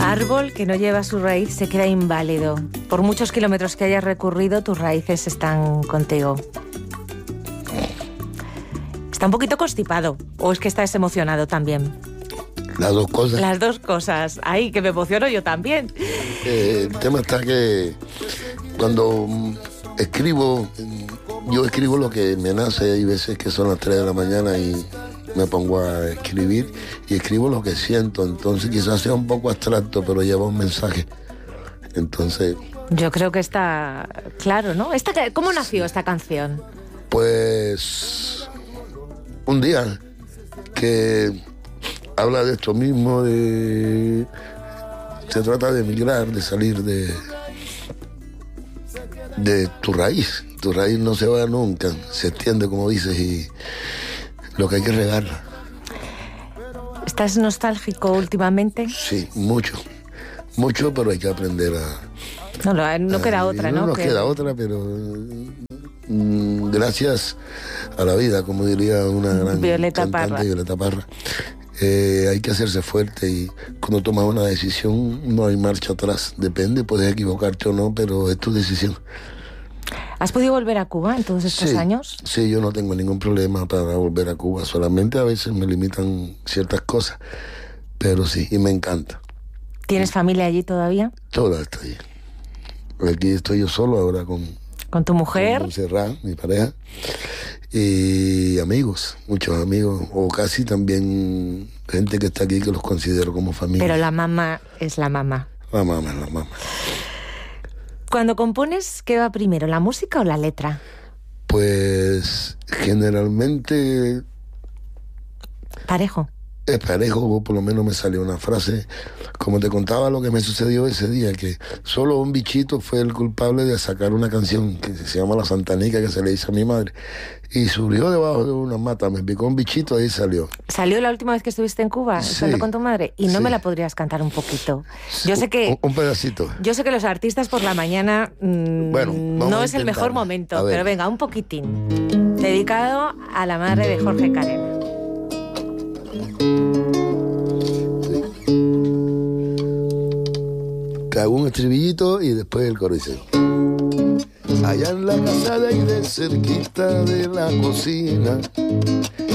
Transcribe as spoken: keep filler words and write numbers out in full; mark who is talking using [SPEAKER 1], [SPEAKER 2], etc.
[SPEAKER 1] Árbol que no lleva su raíz se queda inválido. Por muchos kilómetros que hayas recorrido, tus raíces están contigo. Está un poquito constipado, o es que estás emocionado también.
[SPEAKER 2] Las dos cosas.
[SPEAKER 1] Las dos cosas. Ay, que me emociono yo también.
[SPEAKER 2] Eh, el tema está que cuando escribo, yo escribo lo que me nace. Hay veces que son las tres de la mañana y me pongo a escribir y escribo lo que siento. Entonces quizás sea un poco abstracto, pero lleva un mensaje. Entonces...
[SPEAKER 1] Yo creo que está claro, ¿no? Esta, ¿cómo nació esta canción?
[SPEAKER 2] Pues un día que habla de esto mismo, de se trata de emigrar, de salir de de tu raíz. Tu raíz no se va nunca, se extiende, como dices, y lo que hay que regarla.
[SPEAKER 1] ¿Estás nostálgico últimamente?
[SPEAKER 2] Sí, mucho, mucho, pero hay que aprender a...
[SPEAKER 1] No, no, no queda otra, ¿no?
[SPEAKER 2] No nos
[SPEAKER 1] que...
[SPEAKER 2] queda otra, pero mm, gracias a la vida, como diría una gran
[SPEAKER 1] Violeta
[SPEAKER 2] cantante,
[SPEAKER 1] Parra.
[SPEAKER 2] Violeta Parra. Eh, hay que hacerse fuerte y cuando tomas una decisión no hay marcha atrás. Depende, puedes equivocarte o no, pero es tu decisión.
[SPEAKER 1] ¿Has podido volver a Cuba en todos estos
[SPEAKER 2] sí,
[SPEAKER 1] años?
[SPEAKER 2] Sí, yo no tengo ningún problema para volver a Cuba. Solamente a veces me limitan ciertas cosas, pero sí, y me encanta.
[SPEAKER 1] ¿Tienes familia allí todavía?
[SPEAKER 2] Toda está allí. Aquí estoy yo solo ahora con...
[SPEAKER 1] ¿Con tu mujer?
[SPEAKER 2] Con Montserrat, mi pareja. Y amigos, muchos amigos, o casi también gente que está aquí que los considero como familia.
[SPEAKER 1] Pero la mamá es la mamá.
[SPEAKER 2] La mamá es la mamá.
[SPEAKER 1] Cuando compones, ¿qué va primero, la música o la letra?
[SPEAKER 2] Pues generalmente...
[SPEAKER 1] Parejo.
[SPEAKER 2] Es parejo, o por lo menos me salió una frase, como te contaba lo que me sucedió ese día, que solo un bichito fue el culpable de sacar una canción que se llama La Santanica, que se le hizo a mi madre, y surgió debajo de una mata, me picó un bichito, ahí salió.
[SPEAKER 1] ¿Salió la última vez que estuviste en Cuba,
[SPEAKER 2] Sí,
[SPEAKER 1] estando con tu madre? ¿Y no
[SPEAKER 2] sí.
[SPEAKER 1] me la podrías cantar un poquito? Yo sé que...
[SPEAKER 2] Un, un pedacito.
[SPEAKER 1] Yo sé que los artistas por la mañana mmm,
[SPEAKER 2] Bueno,
[SPEAKER 1] no es el mejor momento, pero venga, un poquitín. Dedicado a la madre de Jorge Carena.
[SPEAKER 2] Te hago un estribillito y después el coro dice: allá en la casa de ahí de cerquita de la cocina